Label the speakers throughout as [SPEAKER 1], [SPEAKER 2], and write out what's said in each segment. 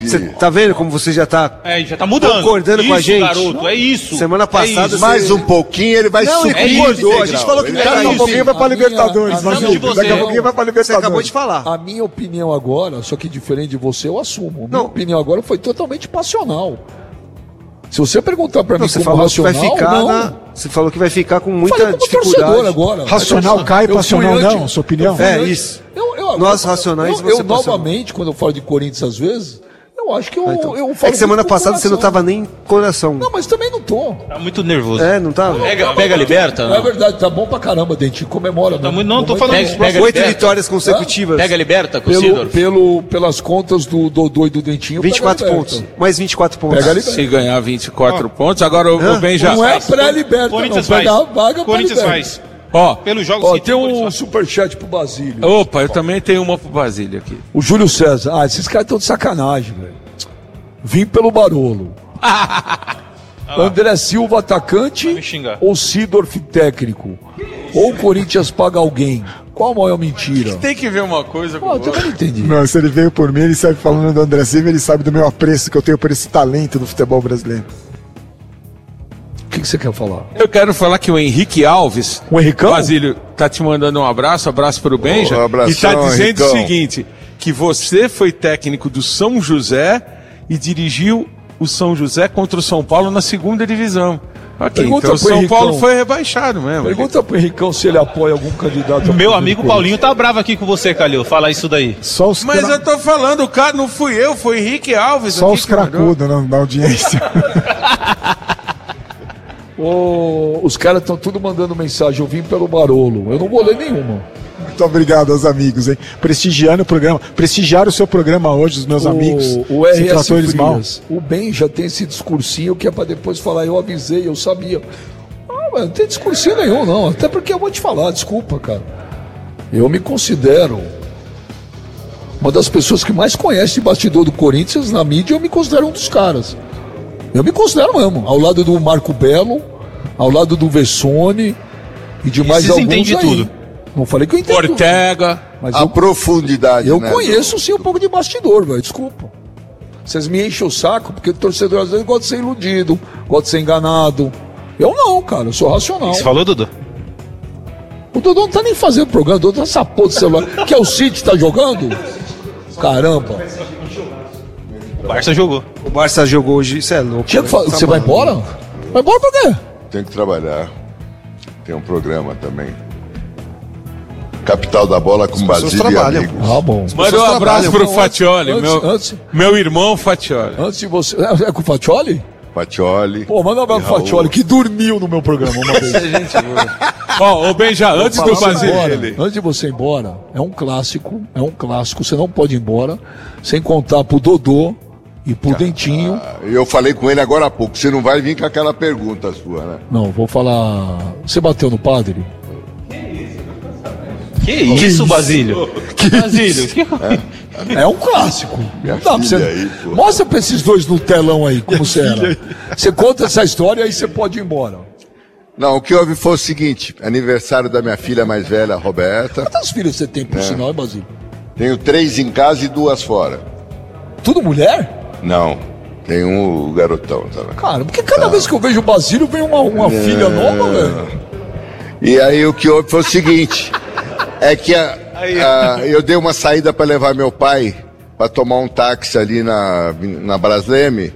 [SPEAKER 1] Você tá vendo como você já tá,
[SPEAKER 2] já tá mudando.
[SPEAKER 1] Concordando com a gente?
[SPEAKER 2] Garoto, é isso.
[SPEAKER 1] Semana passada...
[SPEAKER 3] Mais um pouquinho ele vai subir.
[SPEAKER 1] Ele concordou. A gente falou que
[SPEAKER 4] Daqui a pouquinho vai pra Libertadores.
[SPEAKER 1] Daqui a pouquinho vai pra Libertadores. Você acabou de falar.
[SPEAKER 4] A minha opinião agora, só que diferente de você, eu assumo. Minha opinião agora foi totalmente passional. Se você perguntar pra mim
[SPEAKER 1] você
[SPEAKER 4] como
[SPEAKER 1] falou
[SPEAKER 4] racional,
[SPEAKER 1] que vai ficar
[SPEAKER 4] não.
[SPEAKER 1] Você falou que vai ficar com muita
[SPEAKER 4] Falei como
[SPEAKER 1] dificuldade.
[SPEAKER 4] torcedor agora.
[SPEAKER 5] Racional cai, passional não, sua opinião?
[SPEAKER 1] Isso.
[SPEAKER 4] Eu
[SPEAKER 1] Nós racionais, você
[SPEAKER 4] novamente, quando eu falo de Corinthians às vezes, eu acho que eu falo.
[SPEAKER 1] É que semana passada você não tava nem coração.
[SPEAKER 4] Não, mas também não tô.
[SPEAKER 2] Tá muito nervoso.
[SPEAKER 1] Não tava?
[SPEAKER 2] Pega a liberta?
[SPEAKER 4] É verdade, tá bom pra caramba, Dentinho. Comemora.
[SPEAKER 2] Tá muito, não, tô falando.
[SPEAKER 1] Pega 8 vitórias consecutivas.
[SPEAKER 2] Pega a liberta com o
[SPEAKER 4] Sidorf.
[SPEAKER 2] Sidorf.
[SPEAKER 4] Pelas contas do Dodô e do Dentinho.
[SPEAKER 1] 24 pontos. Mais 24 pontos.
[SPEAKER 4] Pega a liberta.
[SPEAKER 6] Se ganhar 24 pontos, agora o Ben já...
[SPEAKER 4] Não é pré-liberta,
[SPEAKER 2] Corinthians
[SPEAKER 4] não. Pega
[SPEAKER 2] faz.
[SPEAKER 4] a vaga
[SPEAKER 2] Corinthians
[SPEAKER 4] pra
[SPEAKER 2] faz.
[SPEAKER 6] Ó,
[SPEAKER 2] pelos jogos
[SPEAKER 4] tem um superchat pro Basílio.
[SPEAKER 6] Opa, eu também tenho uma pro Basílio aqui.
[SPEAKER 4] O Júlio César. Esses caras estão de sacanagem, velho. Vim pelo Barolo. André Silva, atacante, ou Sidorf, técnico? Ou o Corinthians paga alguém? Qual a maior mentira?
[SPEAKER 6] Tem que ver uma coisa com
[SPEAKER 4] eu também não entendi.
[SPEAKER 5] Não, se ele veio por mim, ele sabe falando do André Silva, ele sabe do meu apreço que eu tenho por esse talento do futebol brasileiro.
[SPEAKER 4] O que você quer falar?
[SPEAKER 6] Eu quero falar que o Henrique Alves,
[SPEAKER 4] o Henricão?
[SPEAKER 6] Basílio, tá te mandando um abraço pro Benja,
[SPEAKER 3] abração,
[SPEAKER 6] e tá dizendo
[SPEAKER 3] Henricão.
[SPEAKER 6] o seguinte, que você foi técnico do São José e dirigiu o São José contra o São Paulo na segunda divisão. Okay, então o São Paulo foi rebaixado mesmo.
[SPEAKER 4] Pergunta pro Henricão se ele apoia algum candidato.
[SPEAKER 2] Meu amigo Paulinho tá bravo aqui com você, Calil. Fala isso daí.
[SPEAKER 6] Mas eu tô falando, o cara não fui eu, foi Henrique Alves.
[SPEAKER 5] Só os cracudos na audiência.
[SPEAKER 4] Os caras estão tudo mandando mensagem. Eu vim pelo Barolo. Eu não vou ler nenhuma.
[SPEAKER 5] Muito obrigado aos amigos, hein? Prestigiando o programa. Prestigiaram o seu programa hoje, os meus amigos.
[SPEAKER 4] O RS
[SPEAKER 5] tratou eles mal.
[SPEAKER 4] O Ben já tem esse discursinho que é pra depois falar, eu avisei, eu sabia. Mas não tem discursinho nenhum, não. Até porque eu vou te falar, desculpa, cara. Eu me considero uma das pessoas que mais conhece de bastidor do Corinthians na mídia. Eu me considero um dos caras. Eu me considero mesmo. Ao lado do Marco Belo, ao lado do Vessone e de mais alguns
[SPEAKER 2] entende
[SPEAKER 4] aí.
[SPEAKER 2] tudo.
[SPEAKER 4] Não falei que eu entendo.
[SPEAKER 6] Ortega.
[SPEAKER 4] Mas
[SPEAKER 3] a profundidade.
[SPEAKER 4] Eu conheço sim um pouco de bastidor, velho. Desculpa. Vocês me enchem o saco porque o torcedor às vezes gosta de ser iludido, gosta de ser enganado. Eu não, cara. Eu sou racional.
[SPEAKER 2] Você falou, Dudu?
[SPEAKER 4] O Dudu não tá nem fazendo programa. O Dudu tá essa porra do celular. Que é o City tá jogando? Caramba.
[SPEAKER 2] O Barça jogou.
[SPEAKER 1] O Barça jogou hoje. Isso é louco.
[SPEAKER 4] Você vai embora? Vai embora por quê?
[SPEAKER 3] Tem que trabalhar. Tem um programa também. Capital da Bola com Basílio e amigos.
[SPEAKER 4] Bom.
[SPEAKER 6] Manda um abraço pro Fatioli, meu irmão Fatioli.
[SPEAKER 4] Antes de você... É com o Fatioli?
[SPEAKER 3] Fatioli.
[SPEAKER 4] Pô, manda um abraço pro Fatioli, que dormiu no meu programa uma vez.
[SPEAKER 6] Ó, Benja, antes do Basílio.
[SPEAKER 4] Antes de você ir embora, é um clássico, você não pode ir embora sem contar pro Dodô e pro Dentinho.
[SPEAKER 3] Eu falei com ele agora há pouco, você não vai vir com aquela pergunta sua, né?
[SPEAKER 4] Não, vou falar... Você bateu no padre?
[SPEAKER 2] Que isso, Basílio? Basílio.
[SPEAKER 4] É um clássico.
[SPEAKER 3] Minha
[SPEAKER 4] Não dá pra você...
[SPEAKER 3] aí, pô.
[SPEAKER 4] Mostra pra esses dois no telão aí como você era. Você conta essa história e aí você pode ir embora.
[SPEAKER 3] Não, o que houve foi o seguinte: aniversário da minha filha mais velha, Roberta.
[SPEAKER 4] Quantos filhos você tem, por sinal, Basílio?
[SPEAKER 3] Tenho 3 em casa e 2 fora.
[SPEAKER 4] Tudo mulher?
[SPEAKER 3] Não, tem o garotão. Tá?
[SPEAKER 4] Cara, porque cada vez que eu vejo o Basílio vem uma filha nova, velho.
[SPEAKER 3] E aí o que houve foi o seguinte: é que eu dei uma saída para levar meu pai para tomar um táxi ali na Brasleme,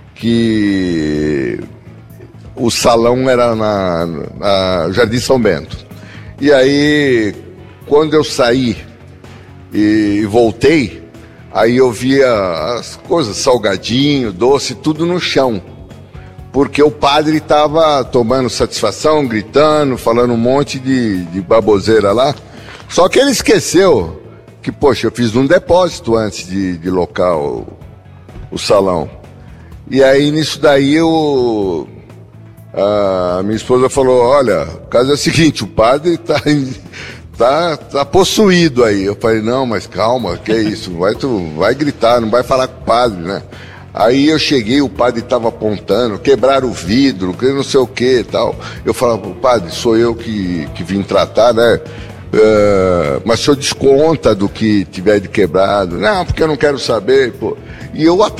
[SPEAKER 3] que o salão era na Jardim São Bento. E aí, quando eu saí e voltei, aí eu via as coisas, salgadinho, doce, tudo no chão. Porque o padre estava tomando satisfação, gritando, falando um monte de baboseira lá. Só que ele esqueceu que, poxa, eu fiz um depósito antes de locar o salão. E aí, nisso daí, a minha esposa falou, olha, o caso é o seguinte, o padre tá possuído aí. Eu falei, não, mas calma, que é isso? Tu vai gritar, não vai falar com o padre, né? Aí eu cheguei, o padre estava apontando, quebraram o vidro, que não sei o que e tal. Eu falava, padre, sou eu que vim tratar, né? Mas o senhor desconta do que tiver de quebrado. Não, porque eu não quero saber, pô. E eu